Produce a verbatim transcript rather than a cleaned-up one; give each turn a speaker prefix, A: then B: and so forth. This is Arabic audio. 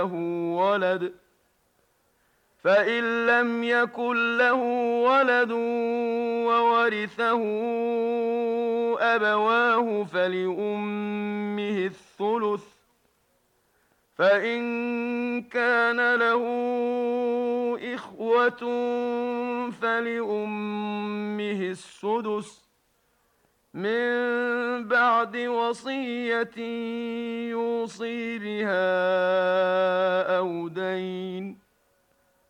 A: ولد فإن لم يكن له ولد وورثه أبواه فلأمه الثلث فإن كان له إخوة فلأمه السدس من بعد وصية يوصي بها أو دين